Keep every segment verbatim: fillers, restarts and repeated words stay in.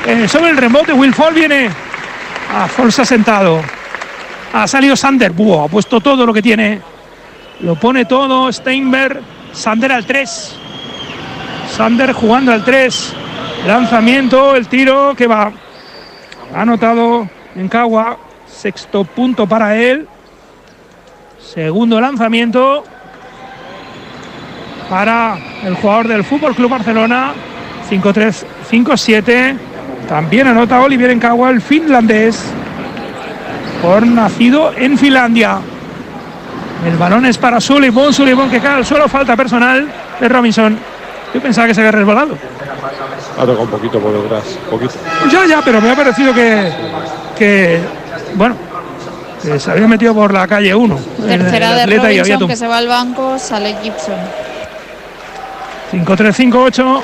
eh, sobre el rebote. Will Fall viene. Ah, Fall se ha sentado. Ha salido Sander. Buah, ha puesto todo lo que tiene. Lo pone todo. Steinberg. Sander al tres. Sander jugando al tres. Lanzamiento. El tiro que va. Ha anotado Encagua. Sexto punto para él. Segundo lanzamiento para el jugador del Fútbol Club Barcelona. cinco tres, cinco siete. También anota Olivier Encagua, el finlandés, por nacido en Finlandia. El balón es para Sullivan. Sullivan que cae al suelo. Falta personal de Robinson. Yo pensaba que se había resbalado. Ha tocado un poquito por detrás. Poquito. Ya, ya, pero me ha parecido que. que bueno. Que se había metido por la calle uno. Tercera de Robinson, que se va al banco, sale Gibson. cinco tres, cinco ocho.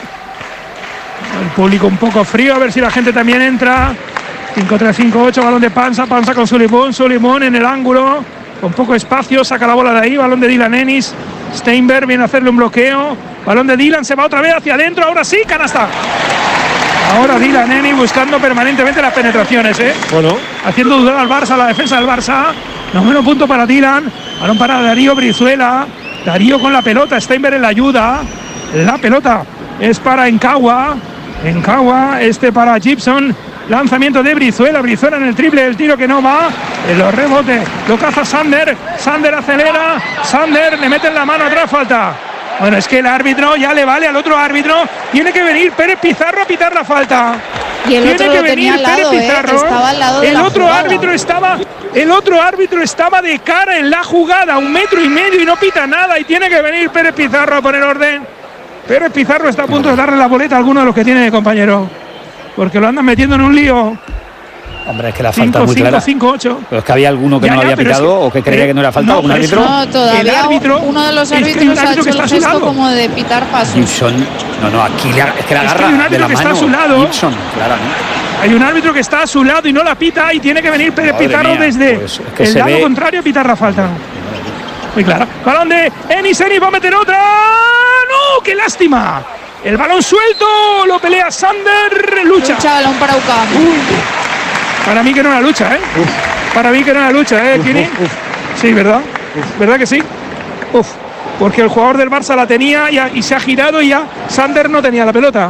El público un poco frío, a ver si la gente también entra. cinco tres, cinco ocho, balón de Panza, Panza con Sullivan, Sullivan en el ángulo, con poco espacio, saca la bola de ahí, balón de Dylan Ennis. Steinberg viene a hacerle un bloqueo. Balón de Dylan, se va otra vez hacia adentro, ahora sí, canasta. Ahora Dylan Ennis buscando permanentemente las penetraciones, ¿eh? Bueno. Haciendo dudar al Barça, la defensa del Barça. Noveno punto para Dylan. Balón para Darío Brizuela. Darío con la pelota, Steinberg en la ayuda. La pelota es para Encagua. Encagua, este para Gibson. Lanzamiento de Brizuela. Brizuela en el triple, el tiro que no va. En los rebotes lo caza Sander. Sander acelera. Sander le mete en la mano, otra falta. Bueno, es que el árbitro ya le vale al otro árbitro. Tiene que venir Pérez Pizarro a pitar la falta. Y el Tiene otro que lo venir tenía al lado, Pérez Pizarro. Eh, estaba al lado de el la otro jugada. árbitro estaba, el otro árbitro estaba de cara en la jugada, un metro y medio y no pita nada. Y tiene que venir Pérez Pizarro a poner orden. Pérez Pizarro está a punto de darle la boleta a alguno de los que tiene, compañero, porque lo andan metiendo en un lío. Hombre, es que la falta cinco, muy cinco, clara. cinco, ocho. Pero es que había alguno que Ya, no lo ya, había pero es pitado que- o que creía eh, que no era falta. no, ¿Un pero árbitro? No, todavía El árbitro- uno de los es que hay árbitros un ha árbitro hecho que el está a su gesto lado. como de pitar pasos. Gibson. No, no, aquí le, es que la Es que agarra hay un de árbitro la que está mano. a su lado. Gibson, claramente. Hay un árbitro que está a su lado y no la pita y tiene que venir Pérez Madre Pizarro mía, desde pues es que el se lado ve- contrario a pitar la falta. Muy clara. Balón de Ennis, Ennis va a meter otra. ¡No! ¡Qué lástima! El balón suelto, lo pelea Sander, lucha. Lucha, balón para Ucam. Uy, para mí que no era lucha, ¿eh? Para mí que no era lucha, ¿eh, Kini? Sí, ¿verdad? ¿Verdad que sí? Uf, porque el jugador del Barça la tenía y, a- y se ha girado y ya Sander no tenía la pelota.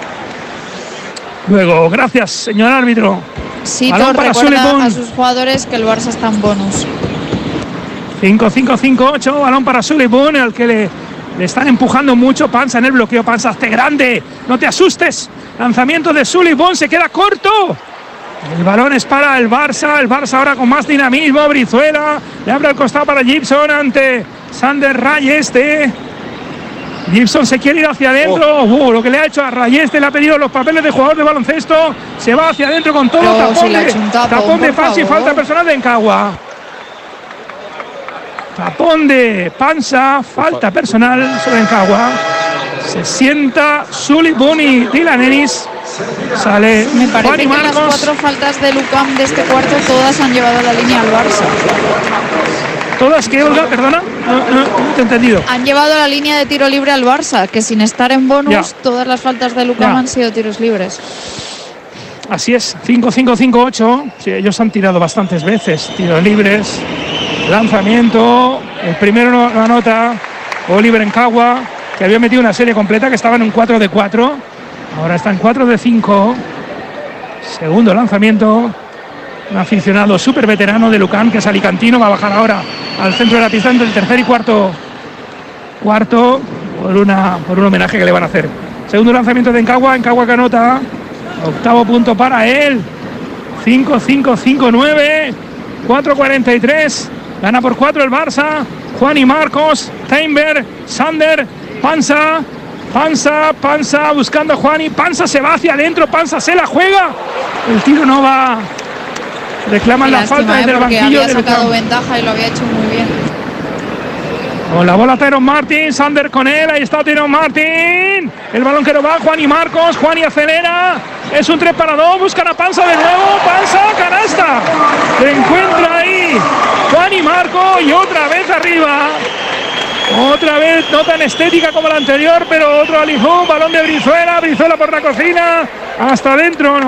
Luego, gracias, señor árbitro. Sí, Balón Thor para recuerda Sullivan. a sus jugadores que el Barça está en bonus. cinco cinco cinco ocho, balón para Sullivan, al que le, le están empujando mucho. Panza en el bloqueo, Panza, hazte grande, no te asustes. Lanzamiento de Sullivan, se queda corto. El balón es para el Barça, el Barça ahora con más dinamismo. Brizuela le abre el costado para Gibson ante Sander Rayeste. Gibson se quiere ir hacia adentro. Uh, lo que le ha hecho a Rayeste, le ha pedido los papeles de jugador de baloncesto. Se va hacia adentro con todo. Pero Tapón si le ha de, hecho un tapón, tapón de por Panza y favor. falta personal de Encagua. Tapón de Panza, falta personal sobre Encagua. Se sienta Sullivan y Dylan Ennis. Sale Me parece Juan y que las Marcos. cuatro faltas de Lucam de este cuarto todas han llevado a la línea al Barça. Todas que, Olga, perdona, no, no, no te he entendido. Han llevado a la línea de tiro libre al Barça, que sin estar en bonus, Ya. todas las faltas de Lucam Ya. han sido tiros libres. Así es, cinco cinco cinco ocho. Sí, ellos han tirado bastantes veces. Tiros libres, lanzamiento. El primero lo lo anota Oliver Encagua, que había metido una serie completa, que estaba en un cuatro de cuatro. Ahora está en cuatro de cinco. Segundo lanzamiento. Un aficionado súper veterano de Lucan, que es alicantino, va a bajar ahora al centro de la pista entre el tercer y cuarto. Cuarto, por, una, por un homenaje que le van a hacer. Segundo lanzamiento de Encagua, Encagua que anota. Octavo punto para él. cinco cinco cinco nueve. cuatro cuarenta y tres. Gana por cuatro el Barça. Juan y Marcos. Steinberg. Sander. Panza. Panza. Panza buscando a Juan y Panza se va hacia adentro. Panza se la juega. El tiro no va. Reclaman Qué la lástima, falta ¿eh? desde el Porque banquillo había de sacado Lucam. ventaja y lo había hecho muy bien. Con la bola Tyron Martin, Sander con él, ahí está Tyron Martin. El balón que no va, Juan y Marcos, Juan y acelera. Es un tres para dos, buscan a Panza de nuevo, Panza, canasta. Se encuentra ahí Juan y Marco y otra vez arriba. Otra vez, no tan estética como la anterior, pero otro alijú, balón de Brizuela, Brizuela por la cocina, hasta adentro.